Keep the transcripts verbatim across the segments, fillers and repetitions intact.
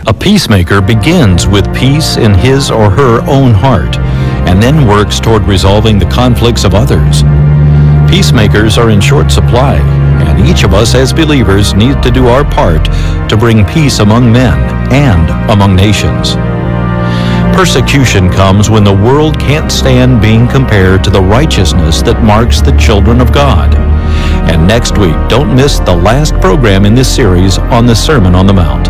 A peacemaker begins with peace in his or her own heart and then works toward resolving the conflicts of others. Peacemakers are in short supply, and each of us as believers need to do our part to bring peace among men and among nations. Persecution comes when the world can't stand being compared to the righteousness that marks the children of God. And next week, don't miss the last program in this series on the Sermon on the Mount.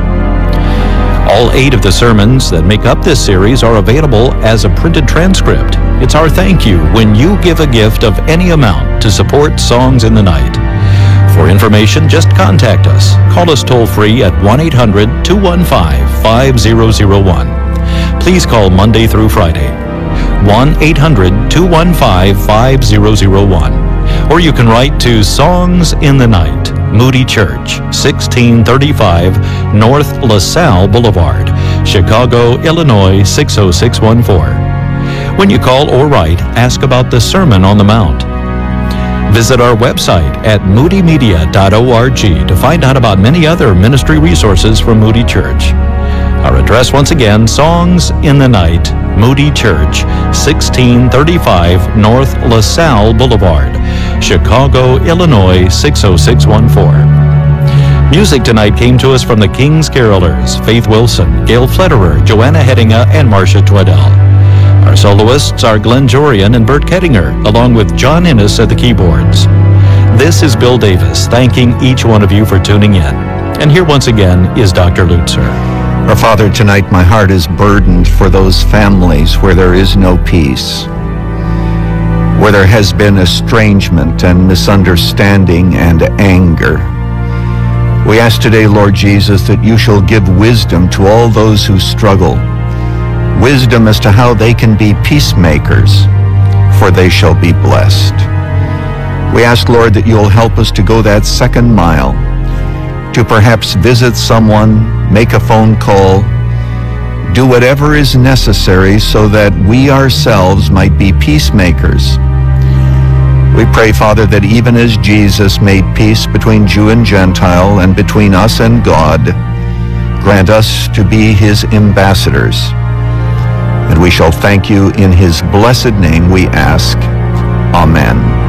All eight of the sermons that make up this series are available as a printed transcript. It's our thank you when you give a gift of any amount to support Songs in the Night. For information, just contact us. Call us toll-free at one eight hundred, two one five, five zero zero one. Please call Monday through Friday. one eight hundred, two one five, five zero zero one. Or you can write to Songs in the Night, Moody Church, sixteen thirty-five North LaSalle Boulevard, Chicago, Illinois, six oh six one four. When you call or write, ask about the Sermon on the Mount. Visit our website at moody media dot org to find out about many other ministry resources from Moody Church. Our address once again, Songs in the Night, Moody Church, sixteen thirty-five North LaSalle Boulevard, Chicago, Illinois, six oh six one four. Music tonight came to us from the King's Carolers, Faith Wilson, Gail Flederer, Joanna Hedinga, and Marcia Twaddell. Our soloists are Glenn Jorian and Bert Kettinger, along with John Innes at the keyboards. This is Bill Davis, thanking each one of you for tuning in. And here once again is Doctor Lutzer. Our Father, tonight my heart is burdened for those families where there is no peace, where there has been estrangement and misunderstanding and anger. We ask today, Lord Jesus, that you shall give wisdom to all those who struggle, wisdom as to how they can be peacemakers, for they shall be blessed. We ask, Lord, that you'll help us to go that second mile, to perhaps visit someone, make a phone call, do whatever is necessary so that we ourselves might be peacemakers. We pray, Father, that even as Jesus made peace between Jew and Gentile and between us and God, grant us to be his ambassadors. And we shall thank you in his blessed name we ask. Amen.